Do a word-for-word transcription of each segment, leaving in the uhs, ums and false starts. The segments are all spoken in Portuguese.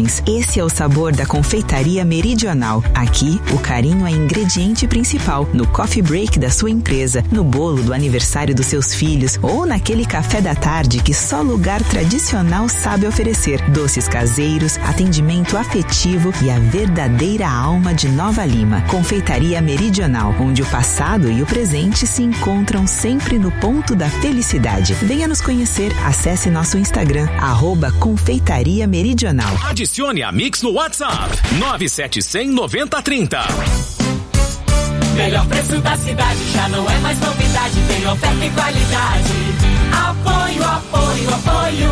Esse é o sabor da Confeitaria Meridional. Aqui, o carinho é ingrediente principal. No coffee break da sua empresa, no bolo do aniversário dos seus filhos ou naquele café da tarde que só lugar tradicional sabe oferecer. Doces caseiros, atendimento afetivo e a verdadeira alma de Nova Lima. Confeitaria Meridional, onde o passado e o presente se encontram sempre no ponto da felicidade. Venha nos conhecer. Acesse nosso Instagram, arroba Confeitaria Meridional. Adicione a Mix no WhatsApp, nove sete zero zero, nove zero três zero. Melhor preço da cidade, já não é mais novidade, tem oferta e qualidade. Apoio, apoio, apoio,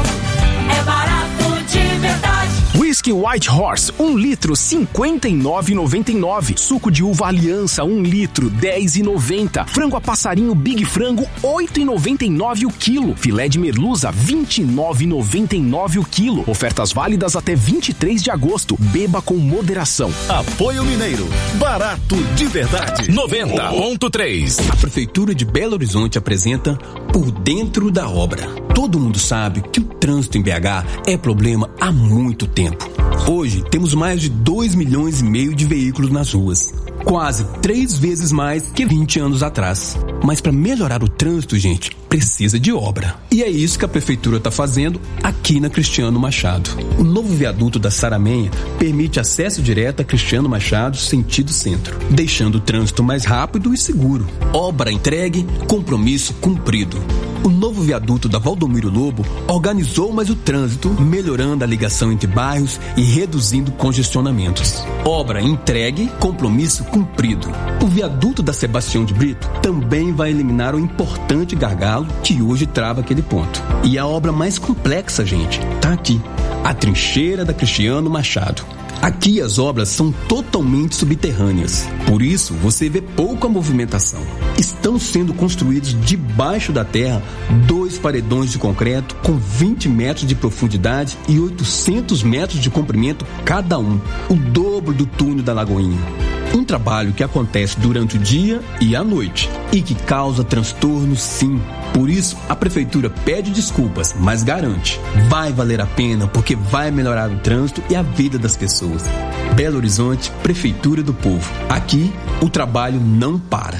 é barato de verdade. Whisky White Horse, um litro, cinquenta e nove reais e noventa e nove. Suco de uva Aliança, um litro, dez reais e noventa. Frango a passarinho Big Frango, oito reais e noventa e nove o quilo. Filé de merluza, vinte e nove reais e noventa e nove o quilo. Ofertas válidas até vinte e três de agosto. Beba com moderação. Apoio Mineiro, barato de verdade. noventa ponto três. A Prefeitura de Belo Horizonte apresenta Por Dentro da Obra. Todo mundo sabe que o trânsito em B H é problema há muito tempo. Hoje, temos mais de dois milhões e meio de veículos nas ruas. Quase três vezes mais que vinte anos atrás. Mas para melhorar o trânsito, gente, precisa de obra. E é isso que a Prefeitura está fazendo aqui na Cristiano Machado. O novo viaduto da Saramenha permite acesso direto a Cristiano Machado, sentido centro, deixando o trânsito mais rápido e seguro. Obra entregue, compromisso cumprido. O novo viaduto da Valdomiro Lobo organizou mais o trânsito, melhorando a ligação entre bairros e reduzindo congestionamentos. Obra entregue, compromisso cumprido. O viaduto da Sebastião de Brito também vai eliminar o importante gargalo que hoje trava aquele ponto. E a obra mais complexa, gente, tá aqui. A trincheira da Cristiano Machado. Aqui as obras são totalmente subterrâneas, por isso você vê pouca movimentação. Estão sendo construídos debaixo da terra dois paredões de concreto com vinte metros de profundidade e oitocentos metros de comprimento cada um, o dobro do túnel da Lagoinha. Um trabalho que acontece durante o dia e à noite e que causa transtorno, sim. Por isso, a Prefeitura pede desculpas, mas garante, vai valer a pena porque vai melhorar o trânsito e a vida das pessoas. Belo Horizonte, Prefeitura do Povo. Aqui, o trabalho não para.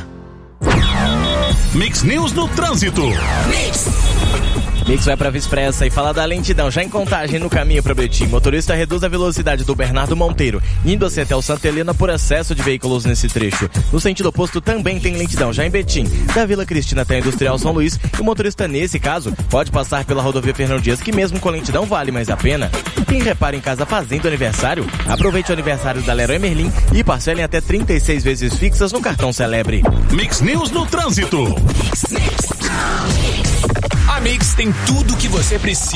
Mix News no Trânsito. Mix. Mix vai para Via Expressa e fala da lentidão já em Contagem no caminho para Betim. Motorista reduz a velocidade do Bernardo Monteiro, indo assim até o Santa Helena por excesso de veículos nesse trecho. No sentido oposto também tem lentidão já em Betim, da Vila Cristina até a Industrial São Luís. E o motorista nesse caso pode passar pela rodovia Fernão Dias, que mesmo com lentidão vale mais a pena. Quem repara em casa fazendo aniversário, aproveite o aniversário da Leroy Merlin e parcelem até trinta e seis vezes fixas no cartão Celebre. Mix News no Trânsito. A Mix tem tudo o que você precisa.